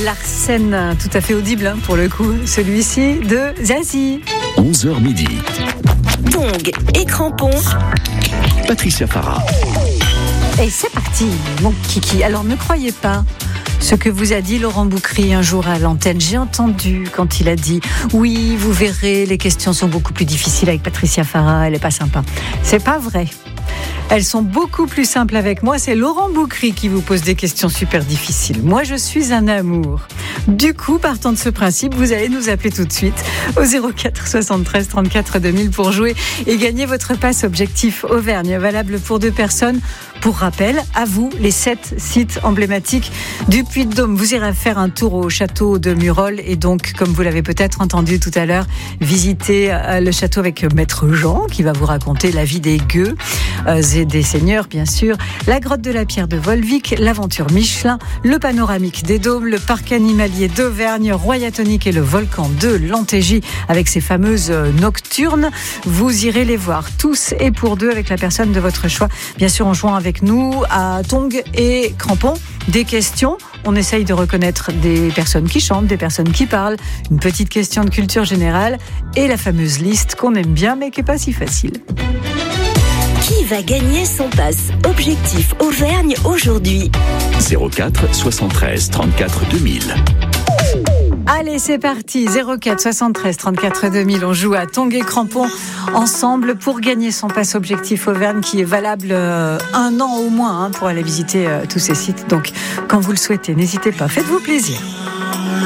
Larsen, tout à fait audible pour le coup, celui-ci de Zazie. 11h midi. Tongs et crampons. Patricia Farah. Et c'est parti, mon kiki. Alors ne croyez pas ce que vous a dit Laurent Boukry un jour à l'antenne. J'ai entendu quand il a dit « Oui, vous verrez, les questions sont beaucoup plus difficiles avec Patricia Farah, elle est pas sympa. » C'est pas vrai. Elles sont beaucoup plus simples avec moi. C'est Laurent Boukry qui vous pose des questions super difficiles. Moi, je suis un amour. Du coup, partant de ce principe, vous allez nous appeler tout de suite au 04 73 34 2000 pour jouer et gagner votre passe Objectif Auvergne, valable pour 2 personnes. Pour rappel, à vous, les 7 sites emblématiques du Puy-de-Dôme. Vous irez faire un tour au château de Murol et donc, comme vous l'avez peut-être entendu tout à l'heure, visiter le château avec Maître Jean qui va vous raconter la vie des gueux et des seigneurs, bien sûr, la grotte de la Pierre de Volvic, l'aventure Michelin, le panoramique des Dômes, le parc animalier d'Auvergne, Royatonique et le volcan de l'Antégie avec ses fameuses nocturnes. Vous irez les voir tous et pour 2 avec la personne de votre choix, bien sûr en jouant avec nous à Tongs et Crampons. Des questions, on essaye de reconnaître des personnes qui chantent, des personnes qui parlent, une petite question de culture générale et la fameuse liste qu'on aime bien mais qui n'est pas si facile. Qui va gagner son pass Objectif Auvergne aujourd'hui? 04 73 34 2000. Allez, c'est parti, 04 73 34 2000, on joue à Tongs et Crampons ensemble pour gagner son pass Objectif Auvergne qui est valable 1 an au moins pour aller visiter tous ces sites. Donc, quand vous le souhaitez, n'hésitez pas, faites-vous plaisir.